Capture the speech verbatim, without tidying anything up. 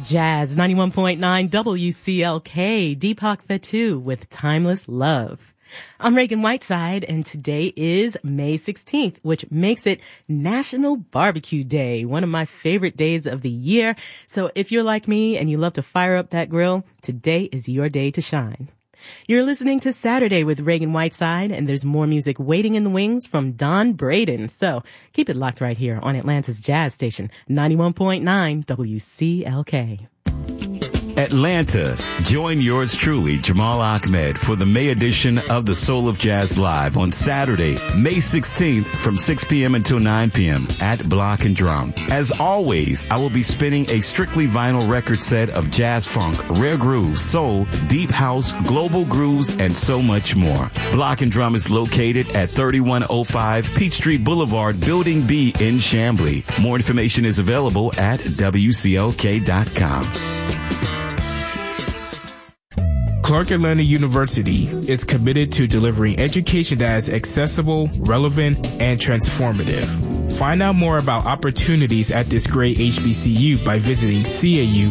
Jazz ninety-one point nine W C L K, Deepak Fatu with Timeless Love. I'm Reagan Whiteside, and today is May sixteenth, which makes it National Barbecue Day, one of my favorite days of the year. So if you're like me and you love to fire up that grill, today is your day to shine. You're listening to Saturday with Reagan Whiteside, and there's more music waiting in the wings from Don Braden. So keep it locked right here on Atlanta's Jazz Station, ninety-one point nine W C L K. Atlanta, join yours truly, Jamal Ahmed, for the May edition of the Soul of Jazz Live on Saturday, May sixteenth from six p.m. until nine p.m. at Block and Drum. As always, I will be spinning a strictly vinyl record set of jazz funk, rare grooves, soul, deep house, global grooves, and so much more. Block and Drum is located at thirty-one oh five Peachtree Boulevard, Building B in Chamblee. More information is available at W C L K dot com. Clark Atlanta University is committed to delivering education that is accessible, relevant, and transformative. Find out more about opportunities at this great H B C U by visiting C A U